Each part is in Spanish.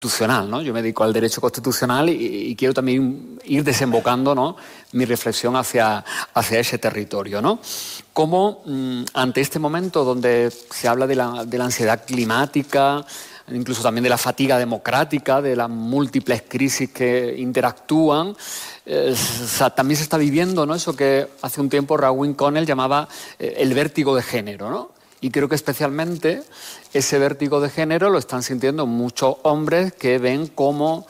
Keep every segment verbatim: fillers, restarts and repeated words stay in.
constitucional, ¿no? Yo me dedico al derecho constitucional y, y quiero también ir desembocando, ¿no?, mi reflexión hacia, hacia ese territorio, ¿no? Cómo mmm, ante este momento donde se habla de la, de la ansiedad climática, incluso también de la fatiga democrática, de las múltiples crisis que interactúan, eh, también se está viviendo, ¿no?, eso que hace un tiempo Raúl Connell llamaba eh, el vértigo de género, ¿no? Y creo que especialmente ese vértigo de género lo están sintiendo muchos hombres que ven como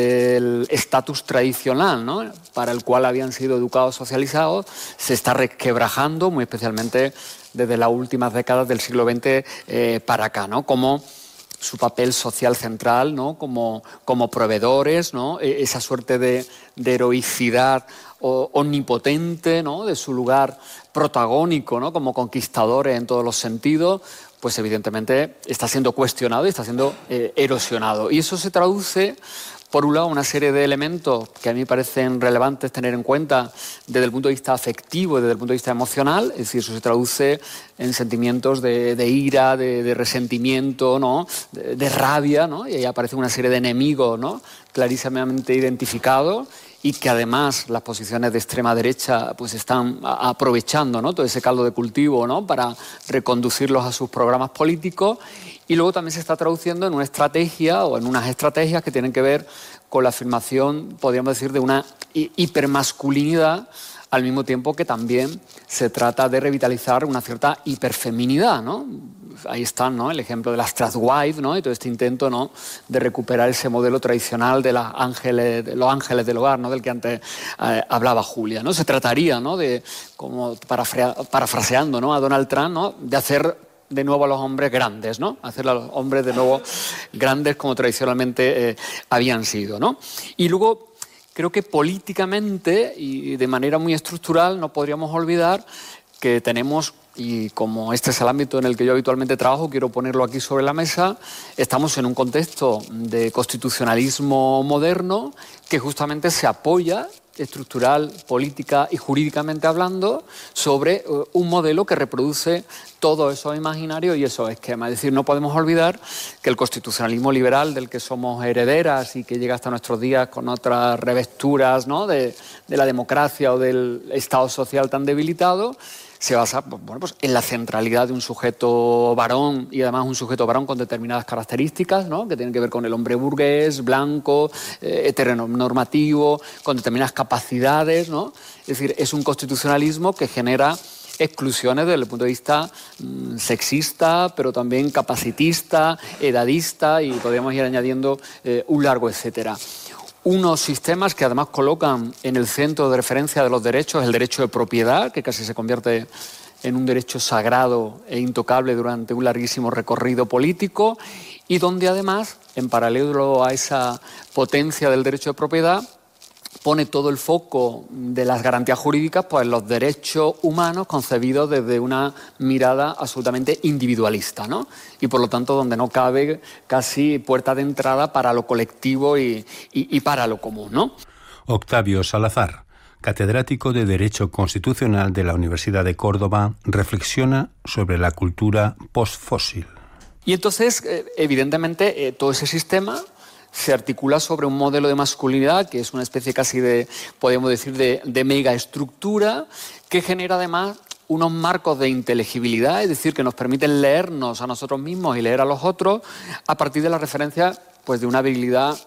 el estatus tradicional, ¿no?, para el cual habían sido educados, socializados, se está resquebrajando, muy especialmente desde las últimas décadas del siglo veinte eh, para acá, ¿no? Como su papel social central, ¿no?, como, como proveedores, ¿no?, esa suerte de, de heroicidad o, omnipotente, ¿no?, de su lugar protagónico, ¿no?, como conquistadores en todos los sentidos, pues evidentemente está siendo cuestionado y está siendo eh, erosionado. Y eso se traduce, por un lado, una serie de elementos que a mí me parecen relevantes tener en cuenta desde el punto de vista afectivo y desde el punto de vista emocional, es decir, eso se traduce en sentimientos de, de ira, de, de resentimiento, ¿no?, de, de rabia, ¿no?, y ahí aparece una serie de enemigos, ¿no?, clarísimamente identificados, y que además las posiciones de extrema derecha pues están aprovechando, ¿no?, todo ese caldo de cultivo, ¿no?, para reconducirlos a sus programas políticos. Y luego también se está traduciendo en una estrategia o en unas estrategias que tienen que ver con la afirmación, podríamos decir, de una hipermasculinidad, al mismo tiempo que también se trata de revitalizar una cierta hiperfeminidad, ¿no? Ahí está, ¿no?, el ejemplo de las Stratwife, ¿no?, y todo este intento, ¿no?, de recuperar ese modelo tradicional de, las ángeles, de los ángeles del hogar, ¿no?, del que antes eh, hablaba Julia, ¿no? Se trataría, ¿no?, de, como parafra parafraseando, ¿no?, a Donald Trump, ¿no?, de hacer de nuevo a los hombres grandes, ¿no?, hacer a los hombres de nuevo grandes como tradicionalmente eh, habían sido, ¿no? Y luego creo que políticamente y de manera muy estructural no podríamos olvidar que tenemos, y como este es el ámbito en el que yo habitualmente trabajo, quiero ponerlo aquí sobre la mesa, estamos en un contexto de constitucionalismo moderno que justamente se apoya estructural, política y jurídicamente hablando sobre uh, un modelo que reproduce todos esos imaginarios y esos esquemas. Es decir, no podemos olvidar que el constitucionalismo liberal del que somos herederas y que llega hasta nuestros días con otras revestiduras, ¿no?, de, de la democracia o del Estado social tan debilitado, se basa, bueno, pues, en la centralidad de un sujeto varón y además un sujeto varón con determinadas características, ¿no?, que tienen que ver con el hombre burgués, blanco, eh, heteronormativo, con determinadas capacidades, ¿no? Es decir, es un constitucionalismo que genera exclusiones desde el punto de vista mmm, sexista, pero también capacitista, edadista y podríamos ir añadiendo eh, un largo etcétera. Unos sistemas que además colocan en el centro de referencia de los derechos el derecho de propiedad, que casi se convierte en un derecho sagrado e intocable durante un larguísimo recorrido político, y donde además, en paralelo a esa potencia del derecho de propiedad, pone todo el foco de las garantías jurídicas pues, en los derechos humanos concebidos desde una mirada absolutamente individualista, ¿no? Y por lo tanto donde no cabe casi puerta de entrada para lo colectivo y, y, y para lo común, ¿no? Octavio Salazar, catedrático de Derecho Constitucional de la Universidad de Córdoba, reflexiona sobre la cultura postfósil. Y entonces, evidentemente, todo ese sistema se articula sobre un modelo de masculinidad que es una especie casi de, podríamos decir, de, de megaestructura que genera además unos marcos de inteligibilidad, es decir, que nos permiten leernos a nosotros mismos y leer a los otros a partir de la referencia pues, de una habilidad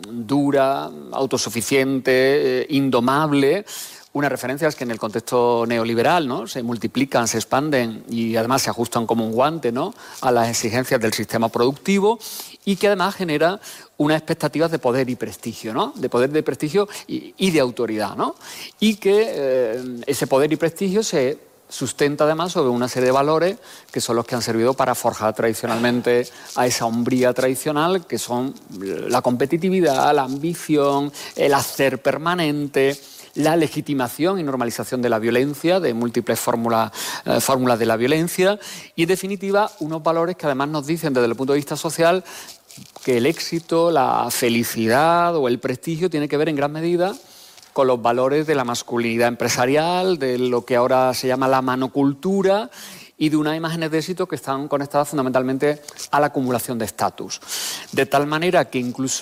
dura, autosuficiente, eh, indomable. Unas referencias que en el contexto neoliberal, ¿no?, se multiplican, se expanden y además se ajustan como un guante, ¿no?, a las exigencias del sistema productivo y que además genera unas expectativas de poder y prestigio, ¿no?, de poder, de prestigio y, y de autoridad, ¿no?, y que eh, ese poder y prestigio se sustenta además sobre una serie de valores que son los que han servido para forjar tradicionalmente a esa hombría tradicional, que son la competitividad, la ambición, el hacer permanente, la legitimación y normalización de la violencia, de múltiples fórmulas, eh, fórmulas de la violencia y, en definitiva, unos valores que además nos dicen desde el punto de vista social que el éxito, la felicidad o el prestigio tiene que ver en gran medida con los valores de la masculinidad empresarial, de lo que ahora se llama la manocultura y de unas imágenes de éxito que están conectadas fundamentalmente a la acumulación de estatus. De tal manera que incluso